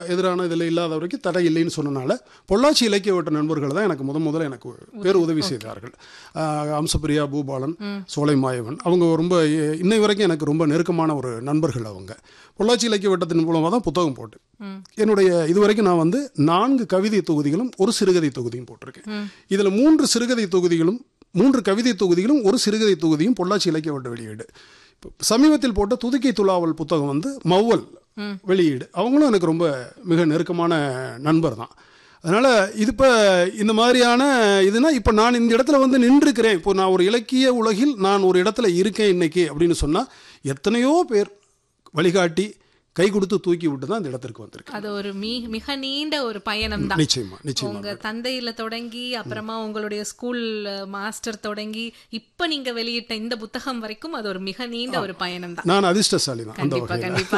எதிரான இதில் இல்லாத வரைக்கும் தடை இல்லைன்னு சொன்னனால பொள்ளாச்சி இலக்கிய வட்ட நண்பர்கள் தான் எனக்கு முதல்ல எனக்கு பேர் உதவி செய்தார்கள். அம்சப்பிரியா, பூபாலன், சோலை மாயவன், அவங்க ரொம்ப இன்னை வரைக்கும் எனக்கு ரொம்ப நெருக்கமான ஒரு நண்பர்கள். அவங்க பொள்ளாச்சி இலக்கிய வட்டத்தின் மூலமாக தான் புத்தகம் போட்டு என்னுடைய இதுவரைக்கும் நான் 4 கவிதை தொகுதிகளும் ஒரு சிறுகதை தொகுதியும் போட்டிருக்கேன். இதில் 3 சிறுகதை தொகுதிகளும் 3 கவிதை தொகுதிகளும் ஒரு சிறுகதை தொகுதியும் பொள்ளாச்சி இலக்கிய வட்ட வெளியீடு. சமீபத்தில் போட்ட துதிக்கை துலாவல் புத்தகம் மௌவல் வெளியீடு. அவங்களும் எனக்கு ரொம்ப மிக நெருக்கமான நண்பர் தான். அதனால் இது இப்போ இந்த மாதிரியான இதுனா இப்போ நான் இந்த இடத்துல நின்றுக்கிறேன். இப்போ நான் ஒரு இலக்கிய உலகில் நான் ஒரு இடத்துல இருக்கேன் இன்னைக்கு அப்படின்னு சொன்னால் எத்தனையோ பேர் வழிகாட்டி கை கொடுத்து தூக்கி விட்டு தான் அந்த இடத்திற்கு வந்திருக்கு. அது ஒரு மிக நீண்ட ஒரு பயணம் தான். நிச்சயமா நிச்சயமா. உங்க தந்தையில தொடங்கி அப்புறமா உங்களுடைய ஸ்கூல் மாஸ்டர் தொடங்கி இப்ப நீங்க வெளியிட்ட இந்த புத்தகம் வரைக்கும் அது ஒரு மிக நீண்ட ஒரு பயணம் தான். நான் அதிர்ஷ்டசாலி தான். கண்டிப்பா கண்டிப்பா.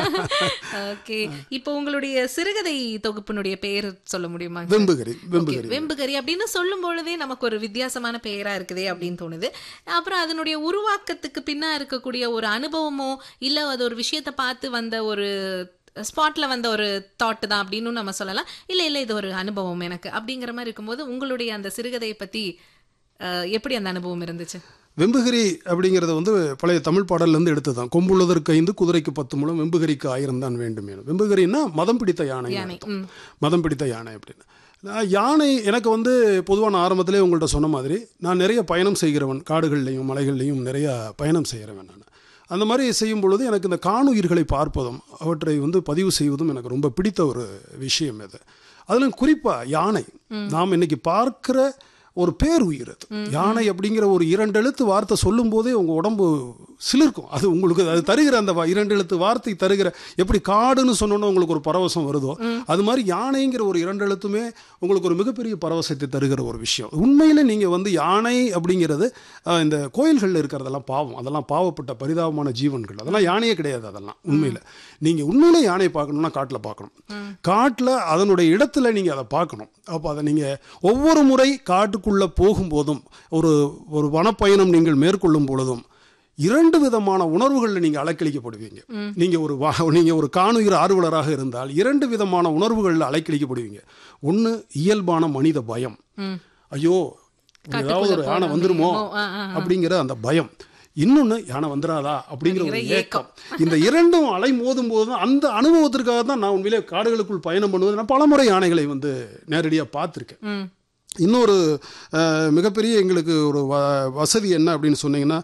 ஓகே, இப்போ உங்களுடைய சிறுகதை தொகுப்பினுடைய பெயர் சொல்ல முடியுமா? வெம்புகரி. வெம்புகரி அப்படின்னு சொல்லும் பொழுதே நமக்கு ஒரு வித்தியாசமான பெயரா இருக்குதே அப்படின்னு தோணுது. அப்புறம் அதனுடைய உருவாக்கத்துக்கு பின்னா இருக்கக்கூடிய ஒரு அனுபவமோ இல்ல அது ஒரு விஷயத்தை பார்த்து வந்த ஒரு ஸ்பாட்ல வந்த ஒரு தாட் தான் அப்படின்னு நம்ம சொல்லலாம். இல்ல இது ஒரு அனுபவம் எனக்கு அப்படிங்கிற மாதிரி இருக்கும்போது உங்களுடைய அந்த சிறுகதையை பத்தி எப்படி அந்த அனுபவம் இருந்துச்சு? வெம்புகரி அப்படிங்கிறது பழைய தமிழ் பாடல்லேருந்து எடுத்ததுதான். கொம்புள்ளதற்கு 5 குதிரைக்கு 10 முழம் வெம்புகரிக்கு 1000 தான் வேண்டும். வெம்புகரின்னா மதம் பிடித்த யானை. மதம் பிடித்த யானை அப்படின்னு. யானை எனக்கு பொதுவான ஆரம்பத்திலே உங்கள்கிட்ட சொன்ன மாதிரி நான் நிறைய பயணம் செய்கிறவன். காடுகள்லையும் மலைகள்லையும் நிறைய பயணம் செய்கிறவன் நான். அந்த மாதிரி செய்யும் பொழுது எனக்கு இந்த காணுயிர்களை பார்ப்பதும் அவற்றை பதிவு செய்வதும் எனக்கு ரொம்ப பிடித்த ஒரு விஷயம் இது. அதிலும் குறிப்பாக யானை நாம் இன்னைக்கு பார்க்கிற ஒரு பேருயிர். அது யானை அப்படிங்கிற ஒரு 2 எழுத்து வார்த்தை சொல்லும் போதே உங்கள் உடம்பு சிலிர்க்கும். அது உங்களுக்கு அது தருகிற அந்த 2 எழுத்து வார்த்தை தருகிற, எப்படி காடுன்னு சொன்னோன்னா உங்களுக்கு ஒரு பரவசம் வருதோ அது மாதிரி யானைங்கிற ஒரு 2 எழுத்துமே உங்களுக்கு ஒரு மிகப்பெரிய பரவசத்தை தருகிற ஒரு விஷயம். உண்மையில் நீங்கள் யானை அப்படிங்கிறது இந்த கோயில்களில் இருக்கிறதெல்லாம் பாவம். அதெல்லாம் பாவப்பட்ட பரிதாபமான ஜீவன்கள். அதெல்லாம் யானையே கிடையாது. அதெல்லாம் உண்மையில் நீங்கள் உண்மையிலே யானையை பார்க்கணும்னா காட்டில் பார்க்கணும். காட்டில் அதனுடைய இடத்துல நீங்கள் அதை பார்க்கணும். அப்போ அதை நீங்கள் ஒவ்வொரு முறை காட்டுக்குள்ளே போகும்போதும் ஒரு வனப்பயணம் நீங்கள் மேற்கொள்ளும் பொழுதும் 2 விதமான உணர்வுகளில் நீங்கள் அலைக்கழிக்கப்படுவீங்க. நீங்கள் ஒரு காணுயிர் ஆர்வலராக இருந்தால் 2 விதமான உணர்வுகளில் அலைக்கழிக்கப்படுவீங்க. ஒன்று இயல்பான மனித பயம். ஐயோ ஏதாவது ஒரு யானை வந்துருமோ அப்படிங்கிற அந்த பயம். இன்னொன்று யானை வந்துடாதா அப்படிங்கிற ஒரு ஏக்கம். இந்த 2ம் அலை மோதும் போது அந்த அனுபவத்திற்காக தான் நான் உண்மையிலே காடுகளுக்குள் பயணம் பண்ணுவது. நான் பலமுறை யானைகளை நேரடியாக பார்த்துருக்கேன். இன்னொரு மிகப்பெரிய எங்களுக்கு ஒரு வசதி என்ன அப்படின்னு சொன்னீங்கன்னா,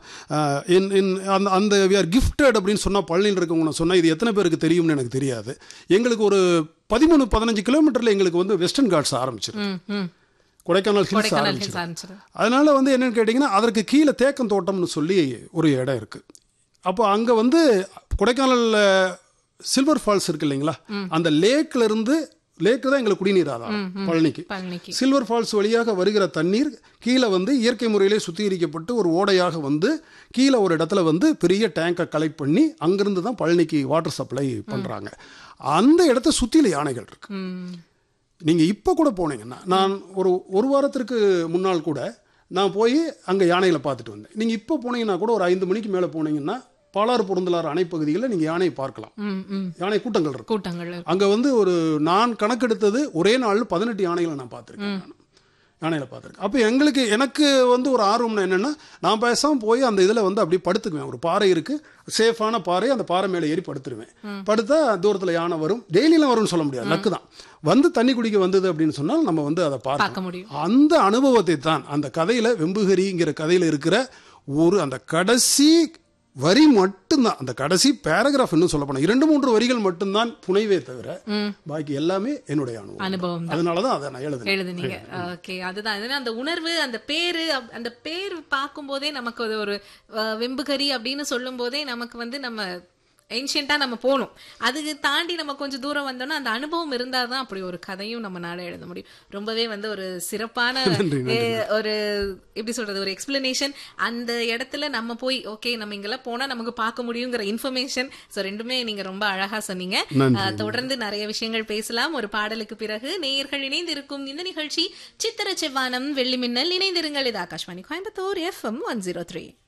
அந்த வி ஆர் கிஃப்டட் அப்படின்னு சொன்னால் பழனியில் இருக்கவங்க நான் சொன்னால் இது எத்தனை பேருக்கு தெரியும்னு எனக்கு தெரியாது. எங்களுக்கு ஒரு 13-15 கிலோமீட்டரில் எங்களுக்கு வெஸ்டர்ன் காட்ஸ் ஆரம்பிச்சிருக்கு. கொடைக்கானல் ஹில்ஸ் ஆரம்பிச்சிருக்கு. அதனால என்னன்னு கேட்டிங்கன்னா அதற்கு கீழே தேக்கம் தோட்டம்னு சொல்லி ஒரு இடம் இருக்குது. அப்போ அங்கே கொடைக்கானலில் சில்வர் ஃபால்ஸ் இருக்கு இல்லைங்களா, அந்த லேக்கு தான் எங்களுக்கு குடிநீர் ஆதாரம் பழனிக்கு. சில்வர் ஃபால்ஸ் வழியாக வருகிற தண்ணீர் கீழே இயற்கை முறையிலே சுத்திகரிக்கப்பட்டு ஒரு ஓடையாக கீழே ஒரு இடத்துல பெரிய டேங்கை கலெக்ட் பண்ணி அங்கிருந்து தான் பழனிக்கு வாட்டர் சப்ளை பண்ணுறாங்க. அந்த இடத்த சுற்றில யானைகள் இருக்கு. நீங்கள் இப்போ கூட போனீங்கன்னா, நான் ஒரு வாரத்திற்கு முன்னால் கூட நான் போய் அங்கே யானைகளை பார்த்துட்டு வந்தேன். நீங்கள் இப்போ போனீங்கன்னா கூட ஒரு 5 மணிக்கு மேலே போனீங்கன்னா பாலாறு பொருந்தலாறு அணைப்பகுதிகளில் நீங்கள் யானையை பார்க்கலாம். யானை கூட்டங்கள் இருக்கு அங்கே. நான் கணக்கெடுத்தது ஒரே நாள் 18 யானைகளை நான் பார்த்துருக்கேன். யானைகளை பார்த்துருக்கேன். அப்போ எனக்கு ஒரு ஆர்வம்னா என்னென்னா, நான் பேசாமல் போய் அந்த இதில் அப்படியே படுத்துக்குவேன். ஒரு பாறை இருக்குது, சேஃபான பாறை, அந்த பாறை மேலே ஏறி படுத்துருவேன். படுத்தா தூரத்தில் யானை வரும். டெய்லியெலாம் வரும்னு சொல்ல முடியாது, லக்கு தான். தண்ணி குடிக்க வந்தது அப்படின்னு சொன்னால் நம்ம அதை பார்க்க முடியும். அந்த அனுபவத்தை தான் அந்த கதையில், வெம்புகரிங்கிற கதையில் இருக்கிற அந்த கடைசி வரி மட்டும்தான், அந்த கடைசி பேராகிராஃப் இன்னும் சொல்ல போனா 2-3 வரிகள் மட்டும்தான் புனைவே தவிர பாக்கி எல்லாமே என்னுடைய அனுபவம். அதனாலதான் அதை நான் எழுதுனீங்க. ஓகே, அதுதான் அந்த உணர்வு, அந்த பேர் பார்க்கும் போதே நமக்கு ஒரு வெம்புகரி அப்படின்னு சொல்லும் போதே நமக்கு நம்ம ஏன்ஷியண்டா நம்ம போகணும். அதுக்கு தாண்டி நம்ம கொஞ்சம் தூரம் வந்தோம்னா அந்த அனுபவம் இருந்தால் தான் அப்படி ஒரு கதையும் நம்ம நாட எழுத முடியும். ரொம்பவே ஒரு சிறப்பான ஒரு எப்படி சொல்றது, ஒரு எக்ஸ்பிளனேஷன். அந்த இடத்துல நம்ம போய் ஓகே நம்ம இங்கெல்லாம் போனா நமக்கு பார்க்க முடியுங்கிற இன்ஃபர்மேஷன். ஸோ ரெண்டுமே நீங்க ரொம்ப அழகா சொன்னீங்க. தொடர்ந்து நிறைய விஷயங்கள் பேசலாம். ஒரு பாடலுக்கு பிறகு நேயர்கள் இணைந்திருக்கும் இந்த நிகழ்ச்சி சித்திர செவ்வானம் வெள்ளி மின்னல். இணைந்திருங்கள். இது ஆகாஷ்வாணி கோயம்புத்தூர் FM 103.